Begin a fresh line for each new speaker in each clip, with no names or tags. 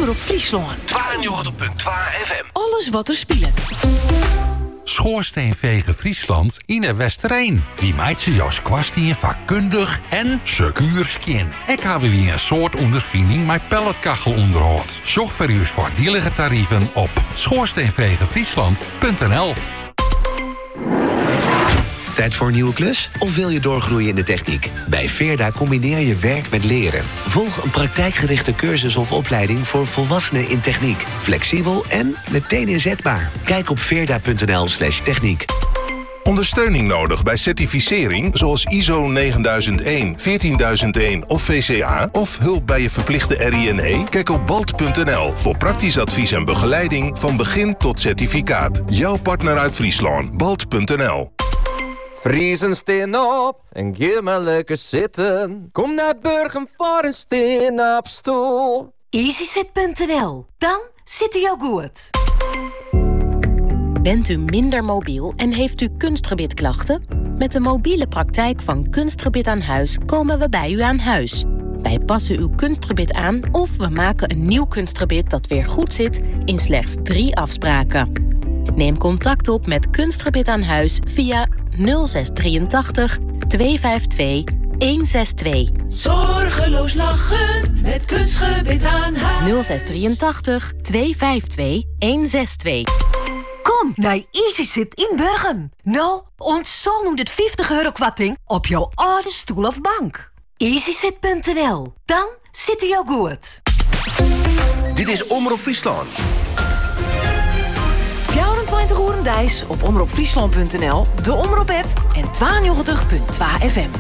Omroep Friesland.
92.2 FM.
Alles wat er speelt.
Schoorsteenvegen Friesland in de Westereen. Die meid ze Jos kwastien vakkundig en secuur skin. Ik heb weer een soort ondervinding met pelletkachel onderhoud. Zorg voor uw voordielige tarieven op schoorsteenvegenfriesland.nl.
Tijd voor een nieuwe klus? Of wil je doorgroeien in de techniek? Bij Veerda combineer je werk met leren. Volg een praktijkgerichte cursus of opleiding voor volwassenen in techniek. Flexibel en meteen inzetbaar. Kijk op veerda.nl/techniek.
Ondersteuning nodig bij certificering zoals ISO 9001, 14001 of VCA? Of hulp bij je verplichte RINE? Kijk op balt.nl voor praktisch advies en begeleiding van begin tot certificaat. Jouw partner uit Friesland, balt.nl.
Vriezen steen op en geef maar lekker zitten. Kom naar Burgum voor een steen op stoel.
EasyZit.nl. Dan zit hij ook goed.
Bent u minder mobiel en heeft u kunstgebitklachten? Met de mobiele praktijk van Kunstgebit aan Huis komen we bij u aan huis. Wij passen uw kunstgebit aan of we maken een nieuw kunstgebit dat weer goed zit in slechts 3 afspraken. Neem contact op met Kunstgebit aan Huis via 0683 252 162.
Zorgeloos lachen met Kunstgebit aan Huis.
0683 252 162.
Kom naar EasyZit in Burgum. Nou, ontzol nu dit 50 euro kwarting op jouw oude stoel of bank. EasyZit.nl. Dan zit hij ook goed.
Dit is Omroep Friesland.
24 uur Dijs op omroepfriesland.nl, de Omroep-app en 92.2 FM.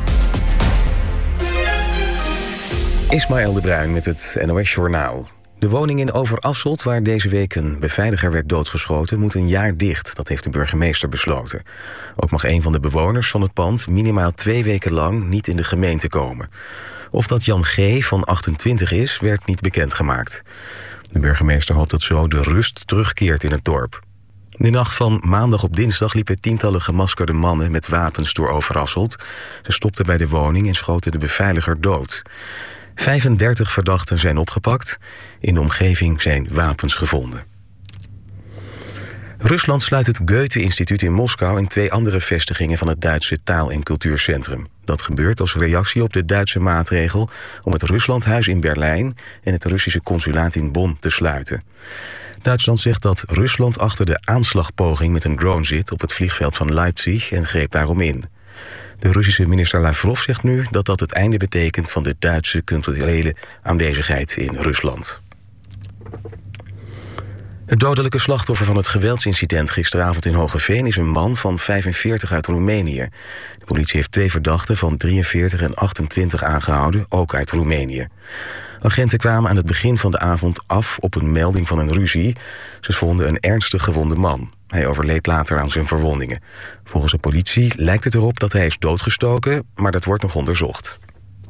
Ismaël de Bruin met het NOS Journaal. De woning in Overasselt, waar deze week een beveiliger werd doodgeschoten, moet een jaar dicht. Dat heeft de burgemeester besloten. Ook mag een van de bewoners van het pand minimaal 2 weken lang niet in de gemeente komen. Of dat Jan G. van 28 is, werd niet bekendgemaakt. De burgemeester hoopt dat zo de rust terugkeert in het dorp. De nacht van maandag op dinsdag liepen tientallen gemaskerde mannen met wapens door Overasselt. Ze stopten bij de woning en schoten de beveiliger dood. 35 verdachten zijn opgepakt. In de omgeving zijn wapens gevonden. Rusland sluit het Goethe-instituut in Moskou en 2 andere vestigingen van het Duitse Taal- en Cultuurcentrum. Dat gebeurt als reactie op de Duitse maatregel om het Ruslandhuis in Berlijn en het Russische consulaat in Bonn te sluiten. Duitsland zegt dat Rusland achter de aanslagpoging met een drone zit op het vliegveld van Leipzig en greep daarom in. De Russische minister Lavrov zegt nu dat dat het einde betekent van de Duitse culturele aanwezigheid in Rusland. Het dodelijke slachtoffer van het geweldsincident gisteravond in Hoogeveen is een man van 45 uit Roemenië. De politie heeft 2 verdachten van 43 en 28 aangehouden, ook uit Roemenië. Agenten kwamen aan het begin van de avond af op een melding van een ruzie. Ze vonden een ernstig gewonde man. Hij overleed later aan zijn verwondingen. Volgens de politie lijkt het erop dat hij is doodgestoken, maar dat wordt nog onderzocht.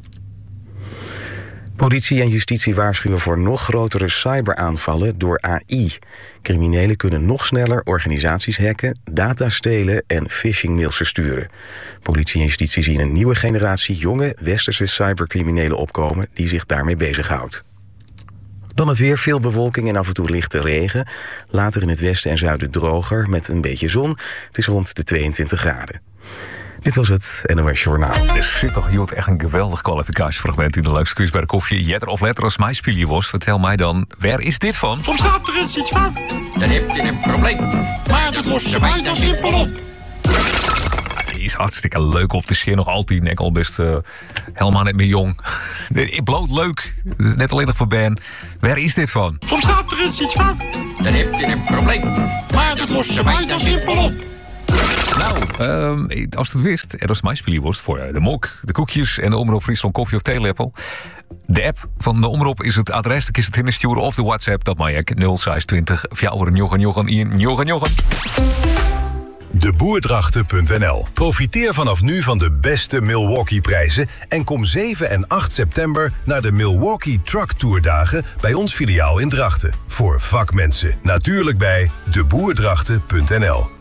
Politie en justitie waarschuwen voor nog grotere cyberaanvallen door AI. Criminelen kunnen nog sneller organisaties hacken, data stelen en phishingmails versturen. Politie en justitie zien een nieuwe generatie jonge westerse cybercriminelen opkomen die zich daarmee bezighoudt. Dan het weer, veel bewolking en af en toe lichte regen. Later in het westen en zuiden droger met een beetje zon. Het is rond de 22 graden. Dit was het NOS Journaal.
Zit toch, Jot, echt een geweldig kwalificatiefragment in de leukste quiz bij de koffie. Jetter of letter als mij speel je was. Vertel mij dan, waar is dit van?
Soms gaat er eens iets fout. Dan heb je een probleem. Maar dat lossen wij dan simpel op.
Die is hartstikke leuk op te zien. Nog altijd, nek al best helemaal net meer jong. Bloot leuk. Net alleen nog voor Ben. Waar is dit van?
Soms gaat er eens iets fout. Dan heb je een probleem. Maar dat lossen wij dan simpel op.
Nou, als het wist, er was MySpeelworst voor de mok, de koekjes en de Omroep Friesland koffie of theelepel. De app van de Omroep is het adres, dan is het insturen of de WhatsApp, dat mag ik 0620 4
Deboerdrachten.nl. Profiteer vanaf nu van de beste Milwaukee-prijzen en kom 7 en 8 september naar de Milwaukee Truck Tour dagen bij ons filiaal in Drachten. Voor vakmensen. Natuurlijk bij deboerdrachten.nl.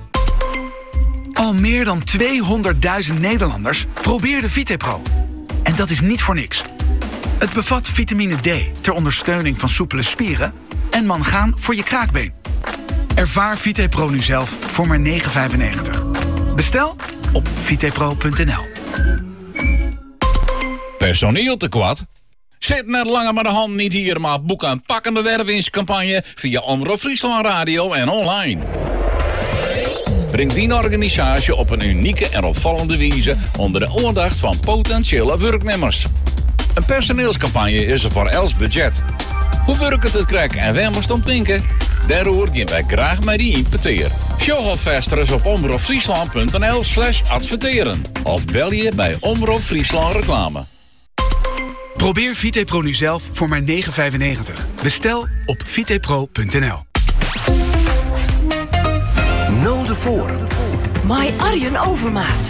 Al meer dan 200.000 Nederlanders proberen Vitepro. En dat is niet voor niks. Het bevat vitamine D ter ondersteuning van soepele spieren en mangaan voor je kraakbeen. Ervaar VitePro nu zelf voor maar €9,95. Bestel op vitepro.nl.
Personeel tekort? Zit net langer met de hand niet hier, maar boek een pakkende wervingscampagne via Omroep Friesland Radio en online. Breng die organisatie op een unieke en opvallende wijze onder de aandacht van potentiële werknemers. Een personeelscampagne is er voor els budget. Hoe werkt het krijg en waar moest om denken? Daarover gaan wij graag met die importeer. Show vesters op omroepfriesland.nl/adverteren. Of bel je bij Omroep Friesland Reclame.
Probeer VitePro nu zelf voor maar €9,95. Bestel op vitepro.nl.
Nul de voor.
My Arjen Overmaat.